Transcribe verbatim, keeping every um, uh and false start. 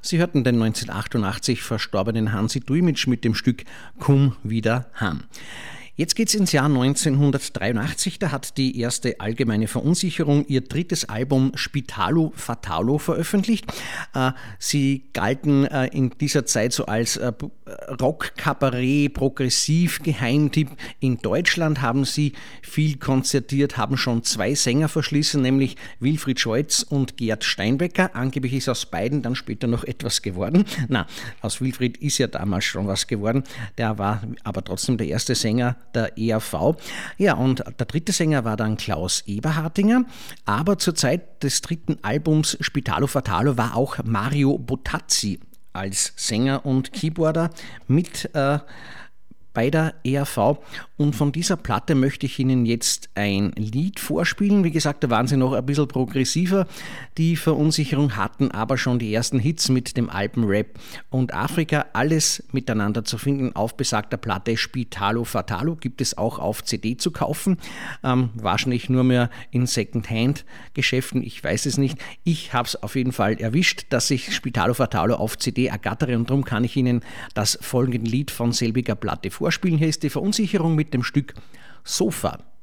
Sie hörten den neunzehnhundertachtundachtzig verstorbenen Hansi Duimitsch mit dem Stück Komm wieder heim. Jetzt geht's ins Jahr neunzehnhundertdreiundachtzig, da hat die erste Allgemeine Verunsicherung ihr drittes Album Spitalo Fatalo veröffentlicht. Sie galten in dieser Zeit so als Rock, Kabarett, Progressiv, Geheimtipp. In Deutschland haben sie viel konzertiert, haben schon zwei Sänger verschlissen, nämlich Wilfried Scholz und Gerd Steinbecker. Angeblich ist aus beiden dann später noch etwas geworden. Na, aus Wilfried ist ja damals schon was geworden. Der war aber trotzdem der erste Sänger der E R V. Ja, und der dritte Sänger war dann Klaus Eberhardinger, aber zur Zeit des dritten Albums Spitalo Fatalo war auch Mario Bottazzi als Sänger und Keyboarder mit äh, bei der E R V. Und von dieser Platte möchte ich Ihnen jetzt ein Lied vorspielen. Wie gesagt, da waren sie noch ein bisschen progressiver. Die Verunsicherung hatten aber schon die ersten Hits mit dem Alpenrap und Afrika. Alles miteinander zu finden auf besagter Platte Spitalo Fatalo. Gibt es auch auf C D zu kaufen. Ähm, wahrscheinlich nur mehr in Second-Hand-Geschäften. Ich weiß es nicht. Ich habe es auf jeden Fall erwischt, dass ich Spitalo Fatalo auf C D ergattere. Und darum kann ich Ihnen das folgende Lied von selbiger Platte vorspielen. Hier ist die Verunsicherung mit dem Stück Sofa.